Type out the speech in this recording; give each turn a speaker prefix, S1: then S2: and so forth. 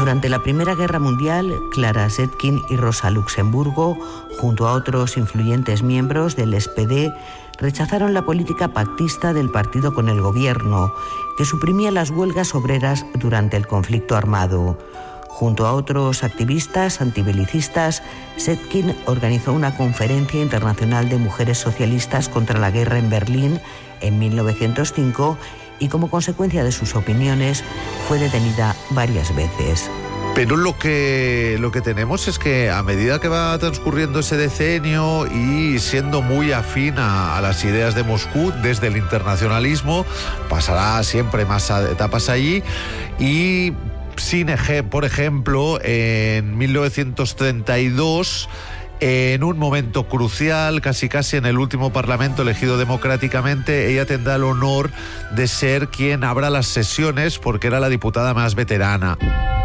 S1: Durante la Primera Guerra Mundial, Clara Zetkin y Rosa Luxemburgo, junto a otros influyentes miembros del SPD, rechazaron la política pactista del partido con el gobierno, que suprimía las huelgas obreras durante el conflicto armado. Junto a otros activistas antibelicistas, Zetkin organizó una conferencia internacional de mujeres socialistas contra la guerra en Berlín en 1905 y, como consecuencia de sus opiniones, fue detenida varias veces.
S2: Pero lo que tenemos es que a medida que va transcurriendo ese decenio y siendo muy afín a las ideas de Moscú desde el internacionalismo, pasará siempre más etapas allí y por ejemplo, en 1932, en un momento crucial, casi en el último parlamento elegido democráticamente, ella tendrá el honor de ser quien abra las sesiones porque era la diputada más veterana.